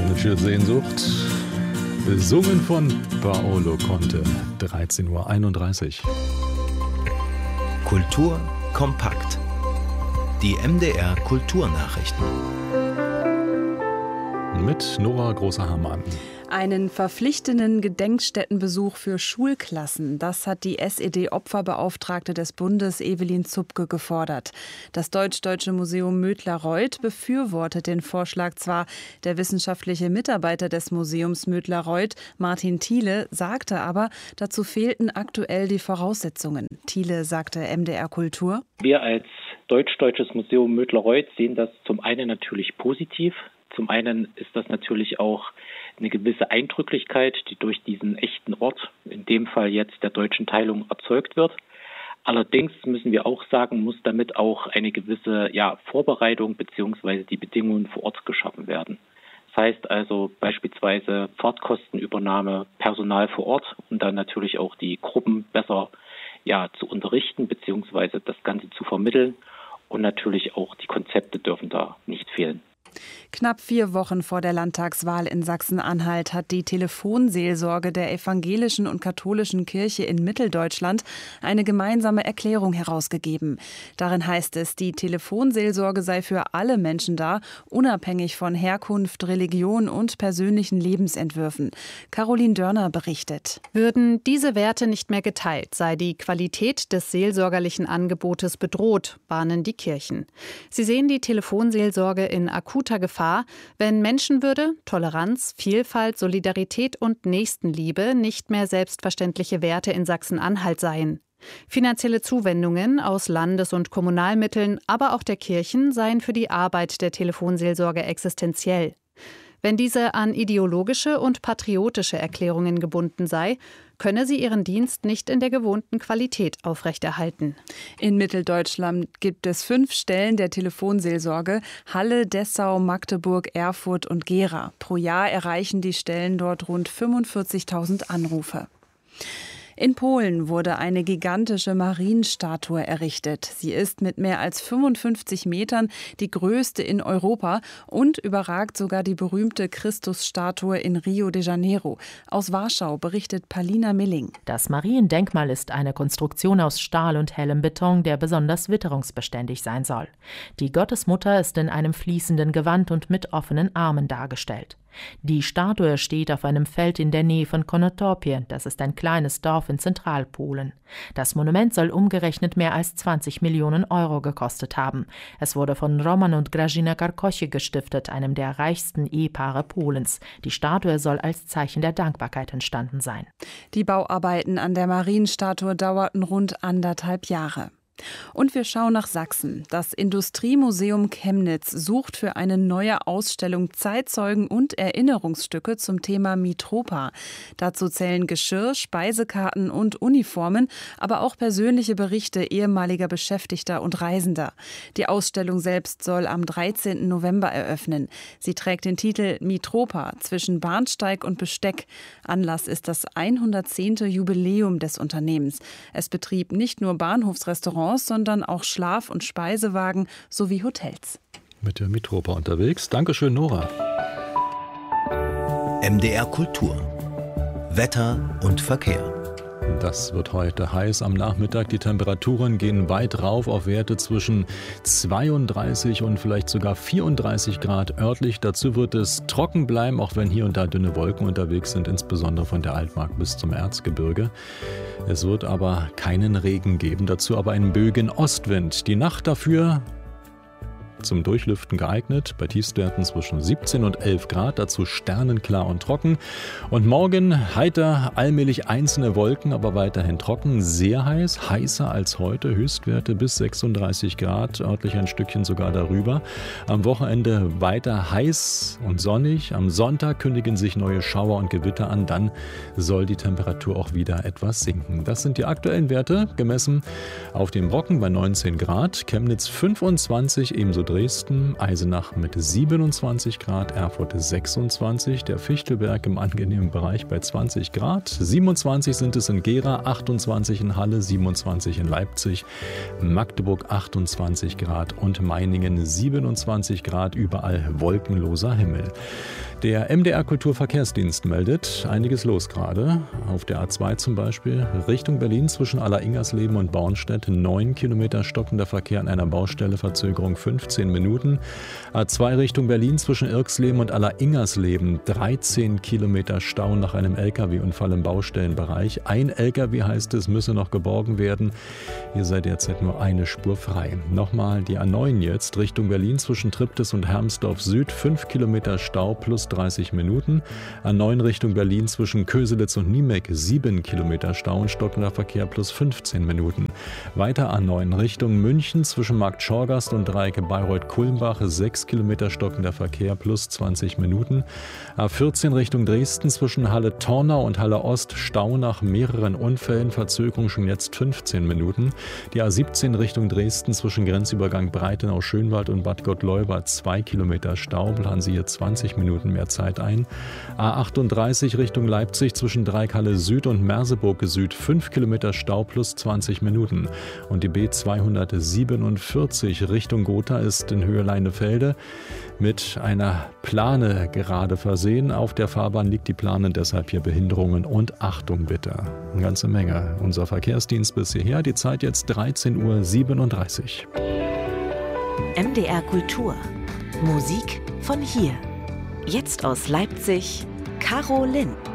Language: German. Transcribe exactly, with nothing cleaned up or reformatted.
Italienische Sehnsucht, besungen von Paolo Conte, dreizehn Uhr einunddreißig. Kultur kompakt. Die M D R Kulturnachrichten. Mit Nora Großer-Hamann. Einen verpflichtenden Gedenkstättenbesuch für Schulklassen, das hat die S E D-Opferbeauftragte des Bundes Evelyn Zupke gefordert. Das Deutsch-Deutsche Museum Mödlareuth befürwortet den Vorschlag zwar. Der wissenschaftliche Mitarbeiter des Museums Mödlareuth, Martin Thiele, sagte aber, dazu fehlten aktuell die Voraussetzungen. Thiele sagte M D R Kultur: Wir als Deutsch-Deutsches Museum Mödlareuth sehen das zum einen natürlich positiv. Zum einen ist das natürlich auch eine gewisse Eindrücklichkeit, die durch diesen echten Ort, in dem Fall jetzt der deutschen Teilung, erzeugt wird. Allerdings müssen wir auch sagen, muss damit auch eine gewisse ja, Vorbereitung bzw. die Bedingungen vor Ort geschaffen werden. Das heißt also beispielsweise Fahrtkostenübernahme, Personal vor Ort und dann natürlich auch die Gruppen besser ja, zu unterrichten bzw. das Ganze zu vermitteln. Und natürlich auch die Konzepte dürfen da nicht fehlen. Knapp vier Wochen vor der Landtagswahl in Sachsen-Anhalt hat die Telefonseelsorge der evangelischen und katholischen Kirche in Mitteldeutschland eine gemeinsame Erklärung herausgegeben. Darin heißt es, die Telefonseelsorge sei für alle Menschen da, unabhängig von Herkunft, Religion und persönlichen Lebensentwürfen. Caroline Dörner berichtet. Würden diese Werte nicht mehr geteilt, sei die Qualität des seelsorgerlichen Angebotes bedroht, warnen die Kirchen. Sie sehen die Telefonseelsorge in akuter Gefahr, wenn Menschenwürde, Toleranz, Vielfalt, Solidarität und Nächstenliebe nicht mehr selbstverständliche Werte in Sachsen-Anhalt seien. Finanzielle Zuwendungen aus Landes- und Kommunalmitteln, aber auch der Kirchen seien für die Arbeit der Telefonseelsorge existenziell. Wenn diese an ideologische und patriotische Erklärungen gebunden sei, könne sie ihren Dienst nicht in der gewohnten Qualität aufrechterhalten. In Mitteldeutschland gibt es fünf Stellen der Telefonseelsorge: Halle, Dessau, Magdeburg, Erfurt und Gera. Pro Jahr erreichen die Stellen dort rund fünfundvierzigtausend Anrufe. In Polen wurde eine gigantische Marienstatue errichtet. Sie ist mit mehr als fünfundfünfzig Metern die größte in Europa und überragt sogar die berühmte Christusstatue in Rio de Janeiro. Aus Warschau berichtet Palina Milling. Das Mariendenkmal ist eine Konstruktion aus Stahl und hellem Beton, der besonders witterungsbeständig sein soll. Die Gottesmutter ist in einem fließenden Gewand und mit offenen Armen dargestellt. Die Statue steht auf einem Feld in der Nähe von Konotopie, das ist ein kleines Dorf in Zentralpolen. Das Monument soll umgerechnet mehr als zwanzig Millionen Euro gekostet haben. Es wurde von Roman und Grażyna Karkosie gestiftet, einem der reichsten Ehepaare Polens. Die Statue soll als Zeichen der Dankbarkeit entstanden sein. Die Bauarbeiten an der Marienstatue dauerten rund anderthalb Jahre. Und wir schauen nach Sachsen. Das Industriemuseum Chemnitz sucht für eine neue Ausstellung Zeitzeugen und Erinnerungsstücke zum Thema Mitropa. Dazu zählen Geschirr, Speisekarten und Uniformen, aber auch persönliche Berichte ehemaliger Beschäftigter und Reisender. Die Ausstellung selbst soll am dreizehnten November eröffnen. Sie trägt den Titel Mitropa zwischen Bahnsteig und Besteck. Anlass ist das hundertzehnte Jubiläum des Unternehmens. Es betrieb nicht nur Bahnhofsrestaurants, sondern auch Schlaf- und Speisewagen sowie Hotels. Mit der Mitropa unterwegs. Dankeschön, Nora. M D R Kultur. Wetter und Verkehr. Das wird heute heiß am Nachmittag. Die Temperaturen gehen weit rauf auf Werte zwischen zweiunddreißig und vielleicht sogar vierunddreißig Grad örtlich. Dazu wird es trocken bleiben, auch wenn hier und da dünne Wolken unterwegs sind, insbesondere von der Altmark bis zum Erzgebirge. Es wird aber keinen Regen geben, dazu aber einen böigen Ostwind. Die Nacht dafür zum Durchlüften geeignet, bei Tiefstwerten zwischen siebzehn und elf Grad, dazu sternenklar und trocken. Und morgen heiter, allmählich einzelne Wolken, aber weiterhin trocken, sehr heiß, heißer als heute, Höchstwerte bis sechsunddreißig Grad, örtlich ein Stückchen sogar darüber. Am Wochenende weiter heiß und sonnig, am Sonntag kündigen sich neue Schauer und Gewitter an, dann soll die Temperatur auch wieder etwas sinken. Das sind die aktuellen Werte, gemessen auf dem Brocken bei neunzehn Grad, Chemnitz fünfundzwanzig, ebenso Dresden, Eisenach mit siebenundzwanzig Grad, Erfurt sechsundzwanzig, der Fichtelberg im angenehmen Bereich bei zwanzig Grad, siebenundzwanzig sind es in Gera, achtundzwanzig in Halle, siebenundzwanzig in Leipzig, Magdeburg achtundzwanzig Grad und Meiningen siebenundzwanzig Grad, überall wolkenloser Himmel. Der M D R Kulturverkehrsdienst meldet einiges los gerade. Auf der A zwei zum Beispiel Richtung Berlin zwischen Aller-Ingersleben und Bornstedt neun Kilometer stockender Verkehr an einer Baustelle, Verzögerung fünfzehn Minuten. A zwei Richtung Berlin zwischen Irksleben und Aller-Ingersleben dreizehn Kilometer Stau nach einem L K W-Unfall im Baustellenbereich. Ein L K W, heißt es, müsse noch geborgen werden. Hier sei derzeit nur eine Spur frei. Nochmal die A neun jetzt Richtung Berlin zwischen Triptis und Hermsdorf Süd fünf Kilometer Stau plus dreißig Minuten. A neun Richtung Berlin zwischen Köselitz und Niemek sieben Kilometer Stau und stockender Verkehr plus fünfzehn Minuten. Weiter A neun Richtung München zwischen Markt Schorgast und Dreiecke Bayreuth-Kulmbach sechs Kilometer stockender Verkehr plus zwanzig Minuten. A vierzehn Richtung Dresden zwischen Halle-Tornau und Halle-Ost Stau nach mehreren Unfällen, Verzögerung schon jetzt fünfzehn Minuten. Die A siebzehn Richtung Dresden zwischen Grenzübergang Breitenau-Schönwald und Bad Gottleuba zwei Kilometer Stau, planen Sie hier zwanzig Minuten mehr Zeit ein. A achtunddreißig Richtung Leipzig zwischen Dreieckhalle Süd und Merseburg Süd fünf Kilometer Stau plus zwanzig Minuten. Und die B zweihundertsiebenundvierzig Richtung Gotha ist in Höhe Leinefelde mit einer Plane gerade versehen. Auf der Fahrbahn liegt die Plane, deshalb hier Behinderungen und Achtung bitte. Eine ganze Menge. Unser Verkehrsdienst bis hierher, die Zeit jetzt dreizehn Uhr siebenunddreißig. M D R Kultur. Musik von hier. Jetzt aus Leipzig, Caro Linn.